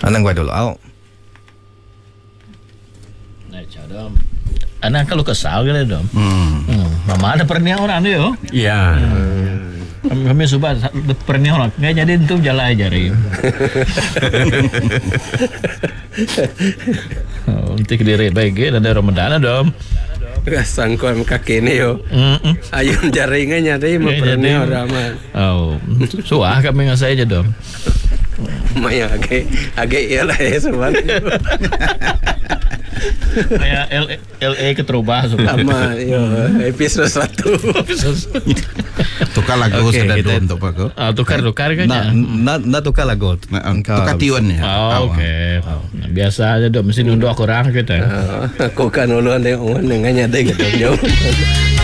Anang gua dulu au. Nah, cadam. Anak kalau kesal gitu dong. Mama ada pernah orang tu yo. Iya. Kami suka pernah orang. Nggak jadi itu jalan aja ri. Untuk diri baik dan ada Ramadan dong. Sangkuan kaki ni yo. Ayun jaringannya tadi mau pernah orang mah. Oh, suah kami ngasih aja dong. Maya agak iyalah ya sebenarnya. Kayak LA keterubah sama yo episode 1. Tukar lagu sudah dua untuk aku. Tukar kan ya. Na tukar lagu. Tukar tiun ya. Oke. Nah, biasa aja dong, mesti nunduk aku orang kita. Aku kan ulu ada yang dengannya deh gitu jauh.